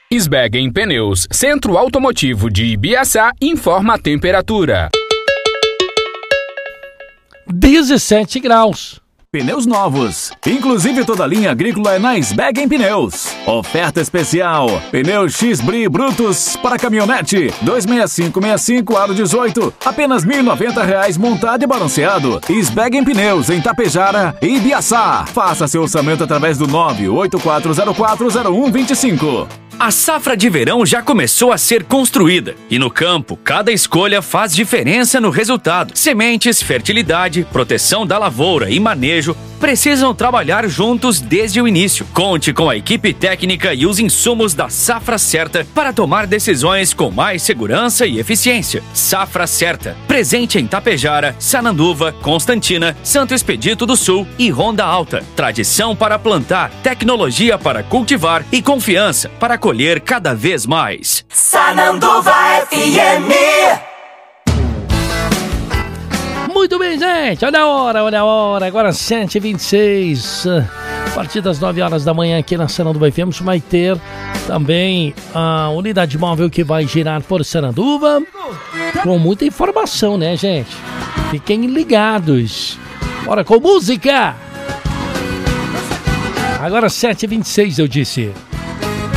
Sbeggen Pneus, Centro Automotivo de Ibiaçá, informa a temperatura. 17 graus. Pneus novos, inclusive toda a linha agrícola é na Sbeggen Pneus. Oferta especial, pneus X-Bri Brutus para caminhonete, 26565 aro 18, apenas R$ 1.090 montado e balanceado. Sbeggen Pneus em Tapejara e Ibiaçá. Faça seu orçamento através do 984040125. A safra de verão já começou a ser construída e no campo, cada escolha faz diferença no resultado. Sementes, fertilidade, proteção da lavoura e manejo precisam trabalhar juntos desde o início. Conte com a equipe técnica e os insumos da Safra Certa para tomar decisões com mais segurança e eficiência. Safra Certa, presente em Tapejara, Sananduva, Constantina, Santo Expedito do Sul e Ronda Alta. Tradição para plantar, tecnologia para cultivar e confiança para colher cada vez mais. Sananduva FM. Muito bem, gente, olha a hora, agora 7h26, a partir das 9 horas da manhã aqui na Sananduva FM vai ter também a unidade móvel que vai girar por Sananduva, com muita informação, né, gente? Fiquem ligados, bora com música! Agora 7h26 eu disse.